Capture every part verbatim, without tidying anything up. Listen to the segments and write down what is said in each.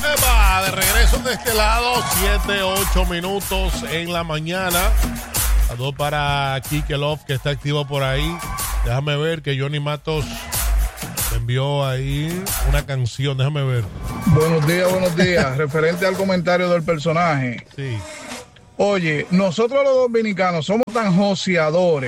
Epa, de regreso de este lado, siete, ocho minutos en la mañana. Saludos para Kike Love, que está activo por ahí. Déjame ver que Johnny Matos me envió ahí una canción. Déjame ver. Buenos días, buenos días. Referente al comentario del personaje. Sí. Oye, nosotros los dominicanos somos tan joseadores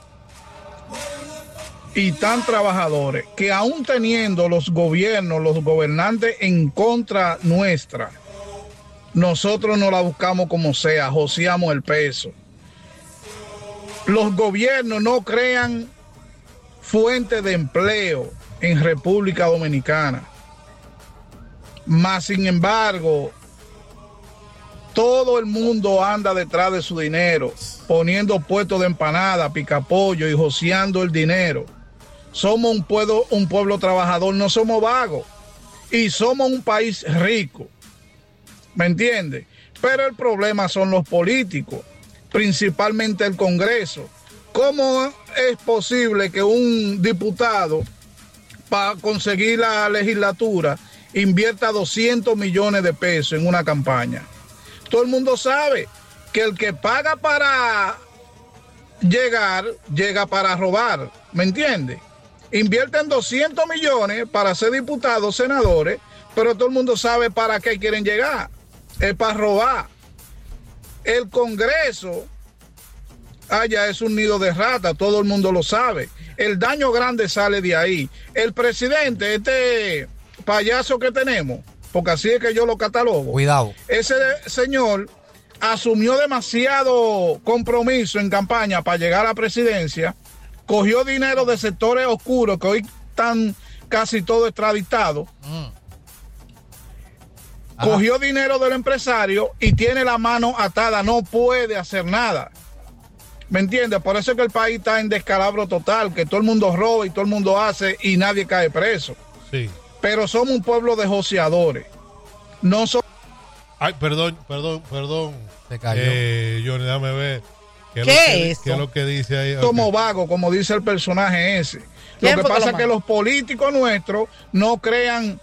y tan trabajadores que aún teniendo los gobiernos, los gobernantes en contra nuestra, nosotros no la buscamos como sea, joseamos el peso. Los gobiernos no crean fuentes de empleo en República Dominicana. Más sin embargo, todo el mundo anda detrás de su dinero, poniendo puestos de empanada, picapollo y joseando el dinero. Somos un pueblo, un pueblo trabajador, no somos vagos. Y somos un país rico. ¿Me entiendes? Pero el problema son los políticos, principalmente el Congreso. ¿Cómo es posible que un diputado, para conseguir la legislatura, invierta doscientos millones de pesos en una campaña? Todo el mundo sabe que el que paga para llegar, llega para robar. ¿Me entiendes? Invierten doscientos millones para ser diputados, senadores, pero todo el mundo sabe para qué quieren llegar. Es para robar. El Congreso, allá es un nido de rata, todo el mundo lo sabe. El daño grande sale de ahí. El presidente, este payaso que tenemos, porque así es que yo lo catalogo. Cuidado. Ese señor asumió demasiado compromiso en campaña para llegar a la presidencia, cogió dinero de sectores oscuros que hoy están casi todos extraditados, mm. cogió dinero del empresario y tiene la mano atada, no puede hacer nada. ¿Me entiendes? Por eso es que el país está en descalabro total, que todo el mundo roba y todo el mundo hace y nadie cae preso. Sí. Pero somos un pueblo de joseadores. No somos... Ay, perdón, perdón, perdón. Se cayó. Eh, Johnny, déjame ver. ¿Qué, ¿Qué es, lo que, es eso? ¿Qué es lo que dice ahí? Somos Okay. vagos, como dice el personaje ese. Lo que pasa es que los políticos nuestros no crean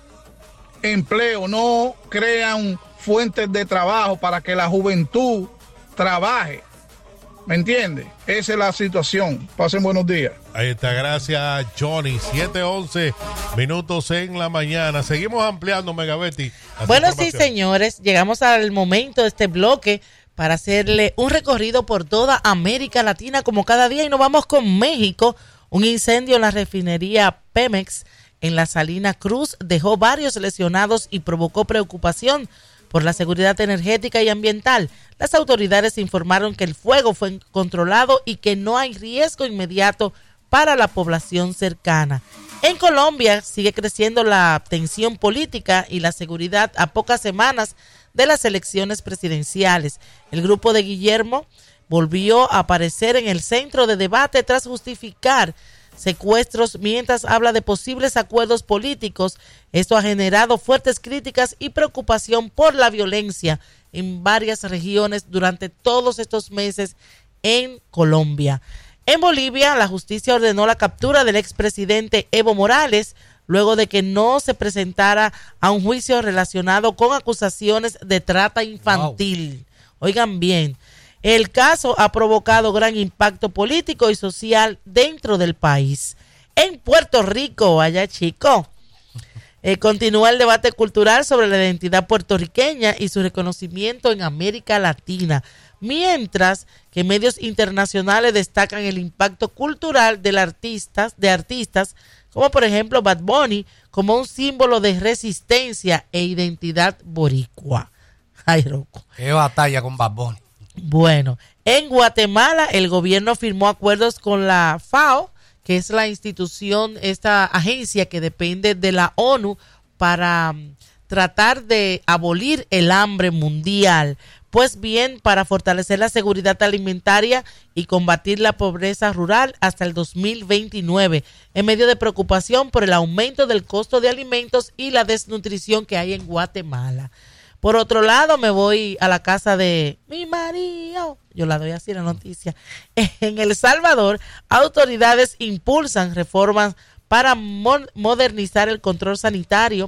empleo, no crean fuentes de trabajo para que la juventud trabaje. ¿Me entiendes? Esa es la situación. Pasen buenos días. Ahí está, gracias Johnny. siete once minutos en la mañana. Seguimos ampliando, Megabetti. Bueno, sí, señores, llegamos al momento de este bloque para hacerle un recorrido por toda América Latina como cada día y nos vamos con México. Un incendio en la refinería Pemex en la Salina Cruz dejó varios lesionados y provocó preocupación por la seguridad energética y ambiental. Las autoridades informaron que el fuego fue controlado y que no hay riesgo inmediato para la población cercana. En Colombia sigue creciendo la tensión política y la seguridad a pocas semanas de las elecciones presidenciales. El grupo de Guillermo volvió a aparecer en el centro de debate tras justificar secuestros mientras habla de posibles acuerdos políticos. Esto ha generado fuertes críticas y preocupación por la violencia en varias regiones durante todos estos meses en Colombia. En Bolivia, la justicia ordenó la captura del expresidente Evo Morales luego de que no se presentara a un juicio relacionado con acusaciones de trata infantil. Wow. Oigan bien. El caso ha provocado gran impacto político y social dentro del país. En Puerto Rico, allá chico, eh, continúa el debate cultural sobre la identidad puertorriqueña y su reconocimiento en América Latina, mientras que medios internacionales destacan el impacto cultural de artistas, de artistas como por ejemplo Bad Bunny, como un símbolo de resistencia e identidad boricua. Ay, loco. Qué batalla con Bad Bunny. Bueno, en Guatemala el gobierno firmó acuerdos con la FAO, que es la institución, esta agencia que depende de la ONU para um, tratar de abolir el hambre mundial. Pues bien, para fortalecer la seguridad alimentaria y combatir la pobreza rural hasta el dos mil veintinueve, en medio de preocupación por el aumento del costo de alimentos y la desnutrición que hay en Guatemala. Por otro lado, me voy a la casa de mi marido. Yo la doy así la noticia. En El Salvador, autoridades impulsan reformas para mo- modernizar el control sanitario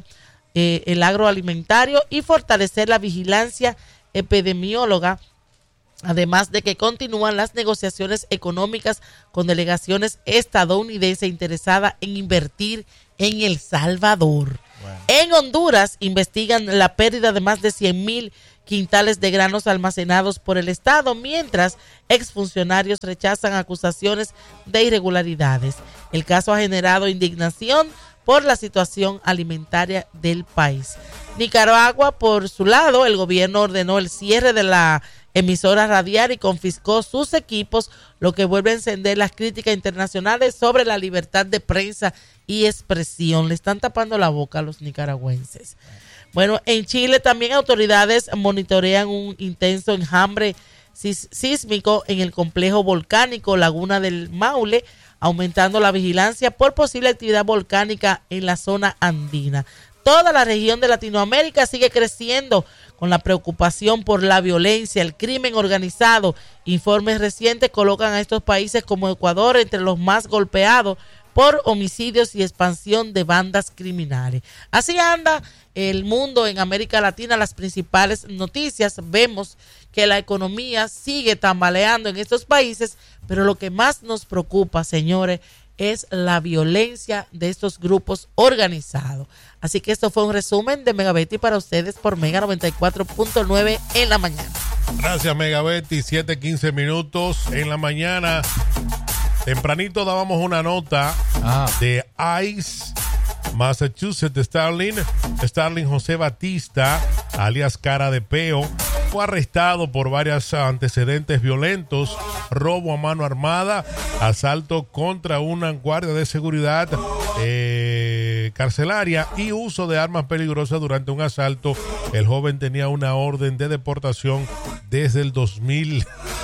eh, el agroalimentario y fortalecer la vigilancia epidemióloga, además de que continúan las negociaciones económicas con delegaciones estadounidenses interesadas en invertir en El Salvador. Bueno. En Honduras investigan la pérdida de más de cien mil quintales de granos almacenados por el Estado, mientras exfuncionarios rechazan acusaciones de irregularidades. El caso ha generado indignación por la situación alimentaria del país. Nicaragua, por su lado, el gobierno ordenó el cierre de la emisora radial y confiscó sus equipos, lo que vuelve a encender las críticas internacionales sobre la libertad de prensa y expresión. Le están tapando la boca a los nicaragüenses. Bueno, en Chile también autoridades monitorean un intenso enjambre sísmico en el complejo volcánico Laguna del Maule, aumentando la vigilancia por posible actividad volcánica en la zona andina. Toda la región de Latinoamérica sigue creciendo con la preocupación por la violencia, el crimen organizado. Informes recientes colocan a estos países como Ecuador entre los más golpeados por homicidios y expansión de bandas criminales. Así anda el mundo en América Latina. Las principales noticias, vemos que la economía sigue tambaleando en estos países, pero lo que más nos preocupa, señores, es la violencia de estos grupos organizados. Así que esto fue un resumen de Mega Betty para ustedes por Mega noventa y cuatro punto nueve en la mañana. Gracias, Mega Betty. siete quince minutos en la mañana. Tempranito dábamos una nota ah. de ICE Massachusetts. Starling, Starling José Batista, alias Cara de Peo, fue arrestado por varios antecedentes violentos: robo a mano armada, asalto contra una guardia de seguridad eh, carcelaria y uso de armas peligrosas durante un asalto. El joven tenía una orden de deportación desde el dos mil.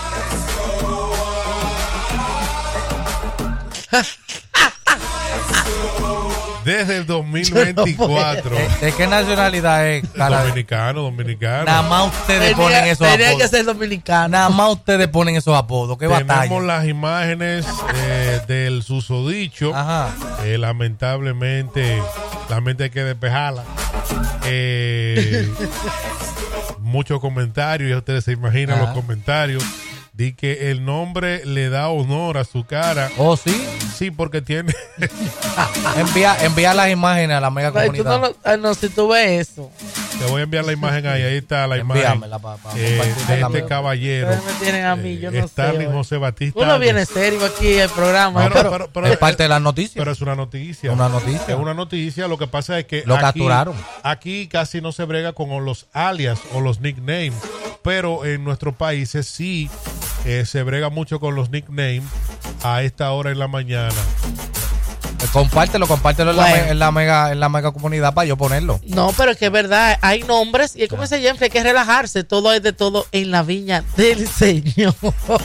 Desde el dos mil veinticuatro. ¿De, ¿De qué nacionalidad es? Cara? Dominicano, dominicano. Nada más ustedes tenía, ponen esos tenía apodos. que ser dominicano. Nada más ustedes ponen esos apodos. ¿Qué Tenemos batalla? las imágenes eh, del susodicho. Ajá. Eh, lamentablemente, la mente hay que despejarla. Eh, muchos comentarios, ya ustedes se imaginan Ajá. los comentarios. Di que el nombre le da honor a su cara. ¿Oh, sí? Sí, porque tiene... envía, envía las imágenes a la mega Ay, comunidad. tú no, no, si tú ves eso. Te voy a enviar la imagen ahí. Ahí está la imagen pa, pa, eh, de este mega. caballero. Ustedes me tienen a mí, yo no eh, Starling sé. José Batista. Uno viene serio aquí al programa. No, pero, pero, pero, es parte de las noticias. Pero es una noticia. Una noticia. Es una noticia. Lo que pasa es que lo aquí, capturaron. Aquí casi no se brega con los alias o los nicknames. Pero en nuestros países sí eh, se brega mucho con los nicknames a esta hora en la mañana. Compártelo, compártelo en, bueno. la, en, la mega, en la mega comunidad para yo ponerlo. No, pero es que es verdad, hay nombres y es como dice Jeffrey, hay que relajarse, todo es de todo en la viña del Señor.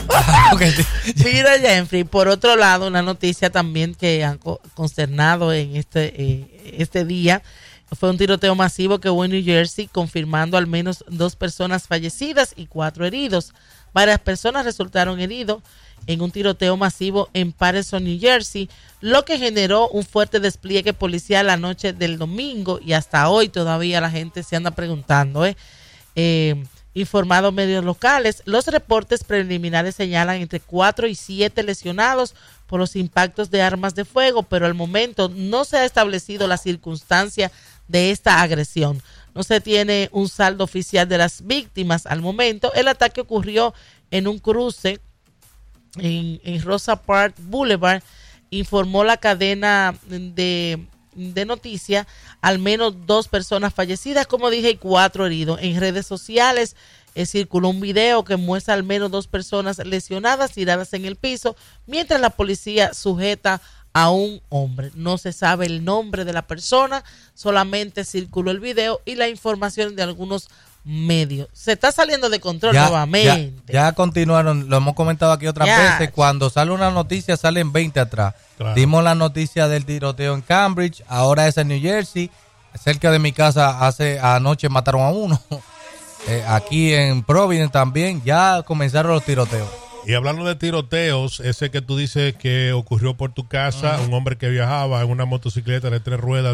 Mira, Jeffrey, por otro lado, una noticia también que han consternado en este, eh, este día, fue un tiroteo masivo que hubo en New Jersey, confirmando al menos dos personas fallecidas y cuatro heridos. Varias personas resultaron heridos en un tiroteo masivo en Patterson, New Jersey, lo que generó un fuerte despliegue policial la noche del domingo y hasta hoy todavía la gente se anda preguntando. ¿eh? Eh, informados medios locales, los reportes preliminares señalan entre cuatro y siete lesionados por los impactos de armas de fuego, pero al momento no se ha establecido la circunstancia de esta agresión. No se tiene un saldo oficial de las víctimas al momento. El ataque ocurrió en un cruce en, en Rosa Parks Boulevard, informó la cadena de, de noticias. Al menos dos personas fallecidas, como dije, y cuatro heridos. En redes sociales eh, circuló un video que muestra al menos dos personas lesionadas tiradas en el piso, mientras la policía sujeta a un hombre. No se sabe el nombre de la persona, solamente circuló el video y la información de algunos medios. Se está saliendo de control ya, nuevamente. Ya, ya continuaron, lo hemos comentado aquí otras ya. veces, cuando sale una noticia salen veinte atrás. Claro. Dimos la noticia del tiroteo en Cambridge, ahora es en New Jersey, cerca de mi casa hace anoche mataron a uno. eh, aquí en Providence también ya comenzaron los tiroteos. Y hablando de tiroteos, ese que tú dices que ocurrió por tu casa, uh-huh. un hombre que viajaba en una motocicleta de tres ruedas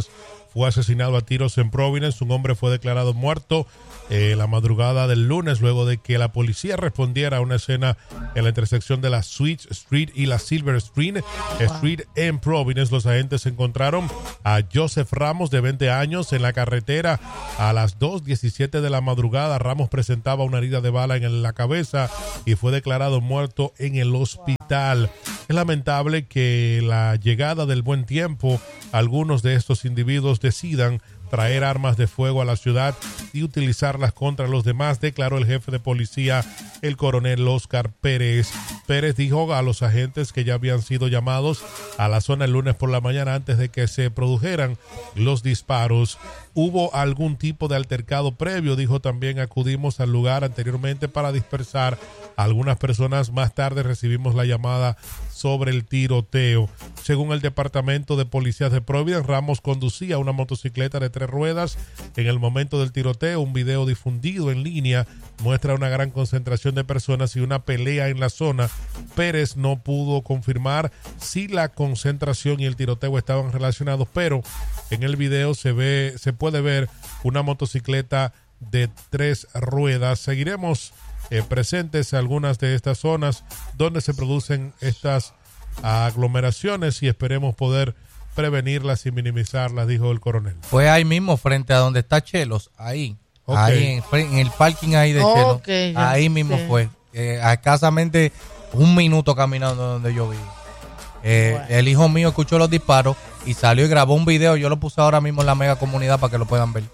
fue asesinado a tiros en Providence. Un hombre fue declarado muerto eh, la madrugada del lunes luego de que la policía respondiera a una escena en la intersección de la Switch Street y la Silver Street, Street en Providence. Los agentes encontraron a Joseph Ramos, de veinte años, en la carretera a las dos diecisiete de la madrugada. Ramos presentaba una herida de bala en la cabeza y fue declarado muerto en el hospital. Es lamentable que la llegada del buen tiempo, algunos de estos individuos decidan traer armas de fuego a la ciudad y utilizarlas contra los demás, declaró el jefe de policía, el coronel Oscar Pérez. Pérez dijo a los agentes que ya habían sido llamados a la zona el lunes por la mañana antes de que se produjeran los disparos. Hubo algún tipo de altercado previo, dijo también. Acudimos al lugar anteriormente para dispersar a algunas personas. Más tarde recibimos la llamada sobre el tiroteo. Según el Departamento de Policías de Providence, Ramos conducía una motocicleta de tres ruedas en el momento del tiroteo. Un video difundido en línea muestra una gran concentración de personas y una pelea en la zona. Pérez no pudo confirmar si la concentración y el tiroteo estaban relacionados, pero en el video se ve, se puede ver una motocicleta de tres ruedas. Seguiremos eh, presentes en algunas de estas zonas donde se producen estas aglomeraciones y esperemos poder prevenirlas y minimizarlas, dijo el coronel. Fue ahí mismo, frente a donde está Chelos, ahí, okay. ahí en, en el parking ahí de oh, Chelos, okay, ahí mismo sí. fue, eh, escasamente un minuto caminando donde yo vivo. Eh, bueno. El hijo mío escuchó los disparos y salió y grabó un video. Yo lo puse ahora mismo en la mega comunidad para que lo puedan ver.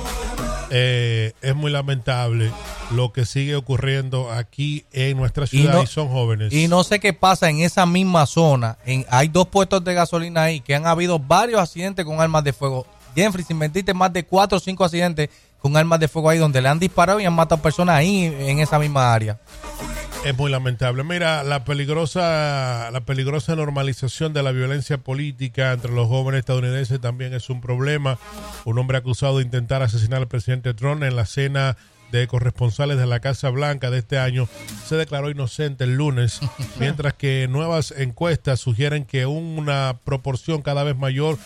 Eh, es muy lamentable lo que sigue ocurriendo aquí en nuestra ciudad y, no, y son jóvenes. Y no sé qué pasa en esa misma zona. En, hay dos puestos de gasolina ahí que han habido varios accidentes con armas de fuego. Jeffrey, sin mentirte, más de cuatro o cinco accidentes con armas de fuego ahí donde le han disparado y han matado personas ahí en esa misma área. Es muy lamentable. Mira, la peligrosa, la peligrosa normalización de la violencia política entre los jóvenes estadounidenses también es un problema. Un hombre acusado de intentar asesinar al presidente Trump en la cena de corresponsales de la Casa Blanca de este año se declaró inocente el lunes, mientras que nuevas encuestas sugieren que una proporción cada vez mayor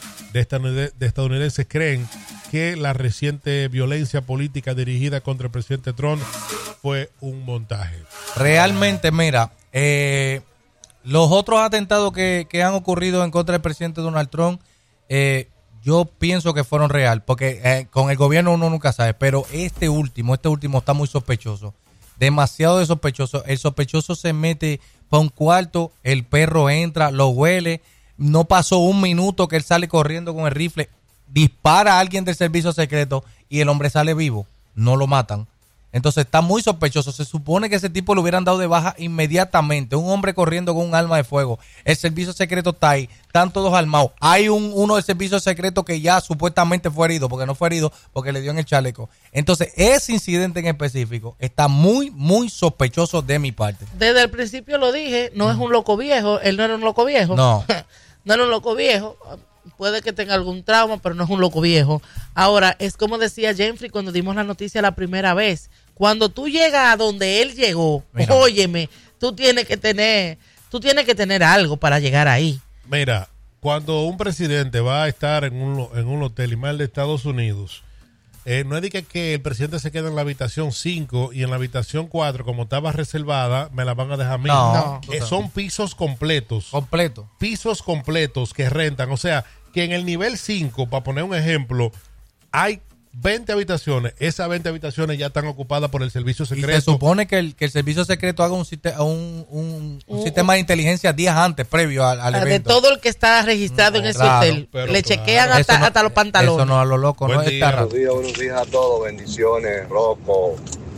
de estadounidenses creen que la reciente violencia política dirigida contra el presidente Trump fue un montaje. Realmente, mira, eh, los otros atentados que, que han ocurrido en contra del presidente Donald Trump, eh, yo pienso que fueron real, porque eh, con el gobierno uno nunca sabe, pero este último, este último está muy sospechoso, demasiado de sospechoso. El sospechoso se mete para un cuarto, el perro entra, lo huele, no pasó un minuto que él sale corriendo con el rifle, dispara a alguien del servicio secreto y el hombre sale vivo, no lo matan. Entonces está muy sospechoso. Se supone que ese tipo lo hubieran dado de baja inmediatamente. Un hombre corriendo con un arma de fuego. El servicio secreto está ahí. Están todos armados. Hay un uno del servicio secreto que ya supuestamente fue herido, porque no fue herido, porque le dio en el chaleco. Entonces ese incidente en específico está muy, muy sospechoso de mi parte. Desde el principio lo dije, no mm. es un loco viejo. Él no era un loco viejo. No. No era un loco viejo. Puede que tenga algún trauma, pero no es un loco viejo. Ahora, es como decía Jeffrey cuando dimos la noticia la primera vez. Cuando tú llegas a donde él llegó, Mira. óyeme, tú tienes que tener, tú tienes que tener algo para llegar ahí. Mira, cuando un presidente va a estar en un, en un hotel y más de Estados Unidos, eh, no es de que, que el presidente se quede en la habitación cinco y en la habitación cuatro, como estaba reservada, me la van a dejar a mí. No, no. Eh, son pisos completos. Completo. Pisos completos que rentan. O sea, que en el nivel cinco, para poner un ejemplo, hay veinte habitaciones. Esas veinte habitaciones ya están ocupadas por el servicio secreto. Y se supone que el, que el servicio secreto haga un, un, un, un uh, sistema de inteligencia días antes, previo al, al de evento. De todo el que está registrado no, en ese claro, hotel. Le claro. chequean hasta, no, hasta los pantalones. Eso no a lo loco, Buen no día, está buenos días, buenos días a todos. Bendiciones, Rocco,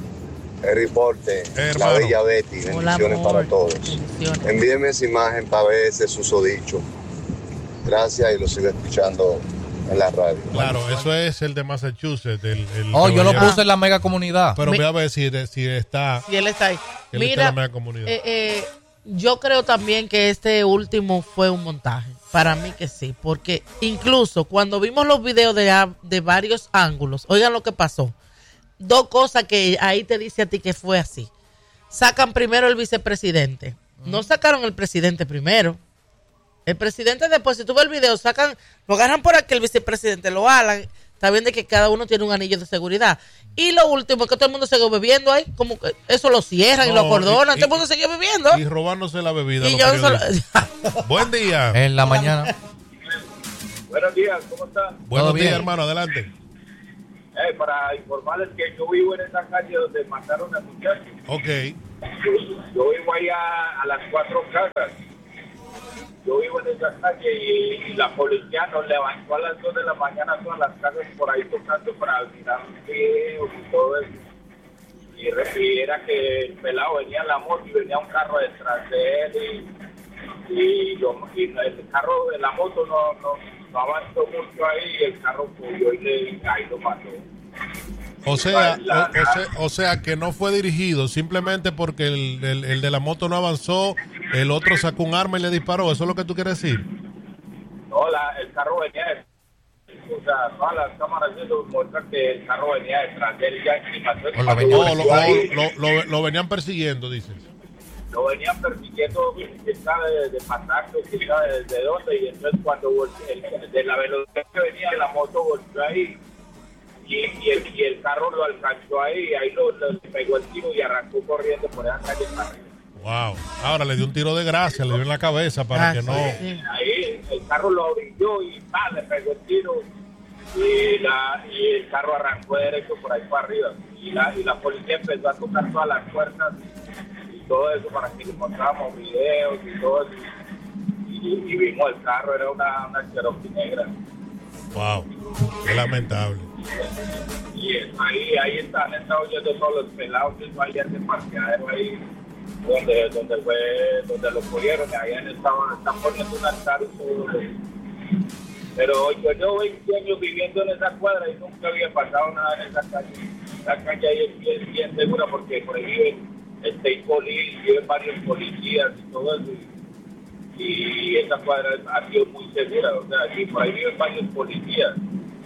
Harry Porte, la bella Betty. Bendiciones Hola, para todos. Bendiciones. Envíenme esa imagen para ver ese susodicho. Gracias y lo sigo escuchando en la radio. Claro, eso es el de Massachusetts. El, el oh, yo lo puse en la mega comunidad. Pero voy a ver si, si está. Si él está ahí. Él Mira, está en la mega comunidad. Eh, eh, yo creo también que este último fue un montaje. Para mí que sí. Porque incluso cuando vimos los videos de, de varios ángulos, oigan lo que pasó. Dos cosas que ahí te dice a ti que fue así. Sacan primero el vicepresidente. No sacaron el presidente primero. El presidente después, si tú ves el video, sacan, lo agarran por aquí, el vicepresidente lo alan. Está bien de que cada uno tiene un anillo de seguridad. Y lo último es que todo el mundo sigue bebiendo ahí, como que eso lo cierran no, y lo acordonan, y, todo el mundo sigue bebiendo. Y robándose la bebida. Y yo solo... Buen día. En la mañana. Buenos días, ¿cómo están? Buenos días, hermano, adelante. Eh, para informarles que yo vivo en esa calle donde mataron a muchachos. Ok. Yo vivo ahí a, a las cuatro casas. Yo vivo en esa calle y, y la policía nos levantó a las dos de la mañana todas las casas por ahí tocando para mirar videos y todo eso. Y, y era que el pelado venía en la moto y venía un carro detrás de él y, y, yo, y el carro de la moto no, no, no avanzó mucho ahí y el carro subió y le ahí lo mató. O sea, o, o, sea, o sea que no fue dirigido, simplemente porque el, el, el de la moto no avanzó, el otro sacó un arma y le disparó. ¿Eso es lo que tú quieres decir? No, la, el carro venía de, o sea, todas las cámaras muestran que el carro venía detrás de él ya encima. O lo, venía, oh, lo, lo, lo, lo venían persiguiendo, dices. Lo venían persiguiendo, quién sabe de Pataco, quién sabe desde dónde, y entonces cuando el, de la velocidad que venía la moto volvió ahí. Y, y, el, y el carro lo alcanzó ahí, ahí lo, lo pegó el tiro y arrancó corriendo por esa calle para arriba. Wow. Ahora le dio un tiro de gracia, le dio en la cabeza para ah, que no... Sí. Ahí el carro lo abrilló y pa, le pegó el tiro y, la, y el carro arrancó derecho por ahí para arriba. Y la, y la policía empezó a tocar todas las puertas y todo eso para que le mostráramos videos y todo eso. Y, y vimos el carro, era una, una Cherokee negra. Wow, qué lamentable. Y ahí, ahí están, están oyendo todos los pelados que no hay ese parqueadero ahí donde, donde fue, donde lo cogieron, ahí han estado, están poniendo un altar y todo. Pero yo llevo veinte años viviendo en esa cuadra y nunca había pasado nada en esa calle. La calle ahí es bien, bien segura porque por ahí viven State Police, viven varios policías y todo eso. Y, y esa cuadra ha sido muy segura, o sea, y por ahí viven varios policías.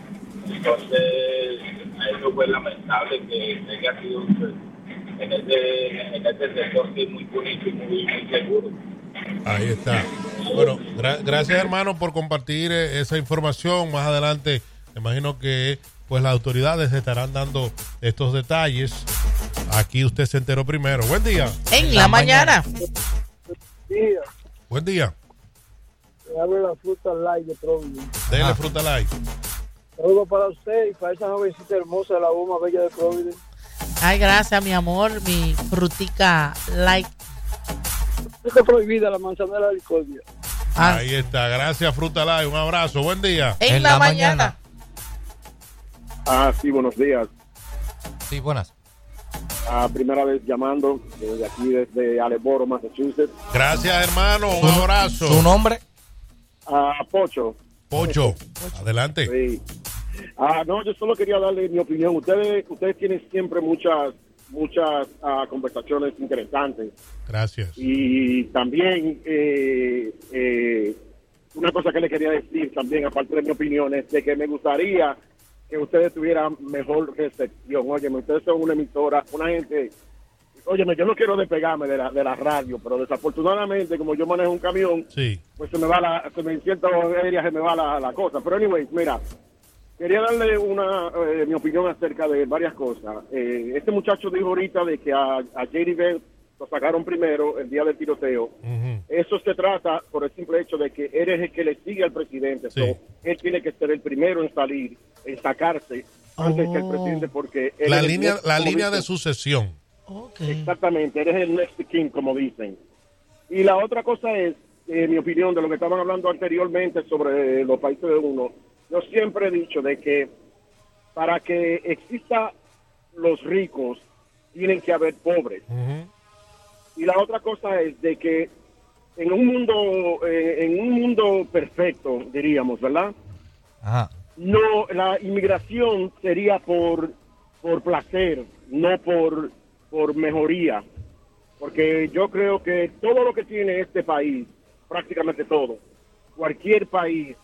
Entonces, eso fue lamentable que haya sido pues, en ese, en ese sector que es muy bonito y muy, muy seguro. Ahí está. Bueno, gra- gracias hermano por compartir eh, esa información. Más adelante, me imagino que pues las autoridades estarán dando estos detalles. Aquí usted se enteró primero. Buen día. En la, la mañana. Buen día. Buen día. Le hablo la fruta light de Providence. Dele ah. fruta light. Saludos para usted y para esa jovencita hermosa de la Boma Bella de Providence. Ay, gracias, mi amor, mi frutica light. Está prohibida la manzanera de discordia. Ah. Ahí está, gracias Fruta Light, un abrazo, buen día. En, en la, la mañana. mañana. Ah, sí, buenos días. Sí, buenas. Ah, primera vez llamando desde aquí, desde Aleboro, Massachusetts. Gracias, hermano, un abrazo. ¿Su nombre? Ah, Pocho. Pocho, adelante. Sí. Ah, no, yo solo quería darle mi opinión. Ustedes, ustedes tienen siempre muchas, muchas uh, conversaciones interesantes. Gracias. Y también eh, eh, una cosa que le quería decir también, aparte de mi opinión, es de que me gustaría que ustedes tuvieran mejor recepción. Óyeme, ustedes son una emisora, una gente... Óyeme, yo no quiero despegarme de la, de la radio, pero desafortunadamente, como yo manejo un camión, sí. pues se me va la... Se me, en ciertas áreas se me va la, la cosa. Pero anyway, mira, quería darle una eh, mi opinión acerca de varias cosas. Eh, este muchacho dijo ahorita de que a, a J D Vance lo sacaron primero el día del tiroteo. Uh-huh. Eso se trata por el simple hecho de que él es el que le sigue al presidente. Sí. So, él tiene que ser el primero en salir, en sacarse antes oh. que el presidente, porque... Él la es línea, el, la línea de sucesión. Okay. Exactamente, eres el next king, como dicen. Y la otra cosa es, eh, mi opinión, de lo que estaban hablando anteriormente sobre los países de uno. Yo siempre he dicho de que para que exista los ricos, tienen que haber pobres. Uh-huh. Y la otra cosa es de que en un mundo, eh, en un mundo perfecto, diríamos, ¿verdad? Ajá. No, la inmigración sería por, por placer, no por... por mejoría, porque yo creo que todo lo que tiene este país, prácticamente todo, cualquier país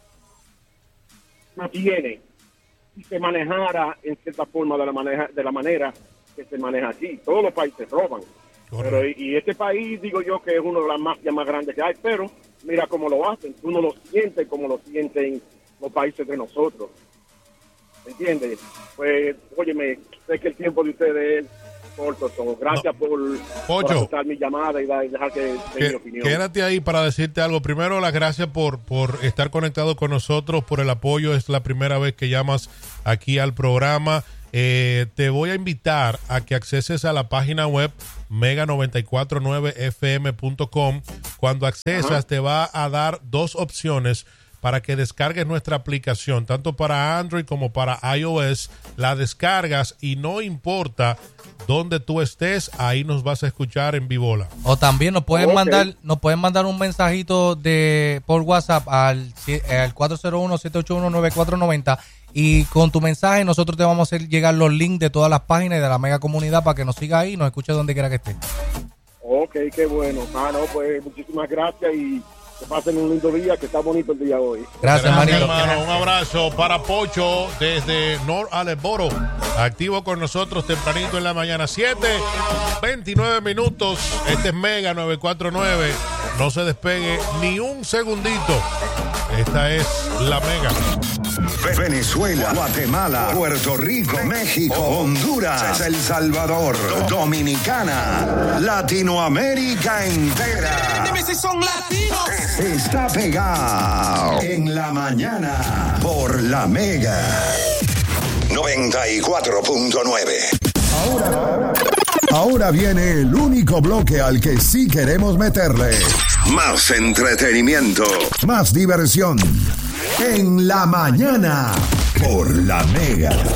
no tiene, si se manejara en cierta forma de la manera, de la manera que se maneja aquí. Todos los países roban, pero y, y este país digo yo que es uno de las mafias más grandes que hay, pero mira cómo lo hacen, tú no lo sientes como lo sienten los países de nosotros. ¿Entiendes? Pues, óyeme, sé que el tiempo de ustedes es corto, so, gracias no. por, por aceptar mi llamada y dejar que dé mi opinión. Quédate ahí para decirte algo. Primero, las gracias por, por estar conectado con nosotros, por el apoyo. Es la primera vez que llamas aquí al programa. Eh, te voy a invitar a que acceses a la página web mega noventa y cuatro nueve f m punto com. Cuando accesas, Ajá. te va a dar dos opciones para que descargues nuestra aplicación, tanto para Android como para iOS. La descargas y no importa dónde tú estés, ahí nos vas a escuchar en Vivola. O también nos pueden okay. mandar nos pueden mandar un mensajito de por WhatsApp al, al cuatro cero uno, siete ocho uno, nueve cuatro nueve cero y con tu mensaje nosotros te vamos a hacer llegar los links de todas las páginas y de la mega comunidad para que nos siga ahí y nos escuche donde quiera que esté. Ok, qué bueno. Ah, no, pues muchísimas gracias y que pasen un lindo día, que está bonito el día hoy. Gracias, Gracias hermano. Un abrazo para Pocho desde North Attleboro, activo con nosotros tempranito en la mañana. siete veintinueve minutos. Este es Mega novecientos cuarenta y nueve. No se despegue ni un segundito. Esta es la Mega. Venezuela, Guatemala, Puerto Rico, México, Honduras, El Salvador, Dominicana, Latinoamérica entera. Dime si son latinos. Está pegado en la mañana por la Mega noventa y cuatro punto nueve. Ahora, ahora viene el único bloque al que sí queremos meterle más entretenimiento, más diversión. En la mañana por la Mega.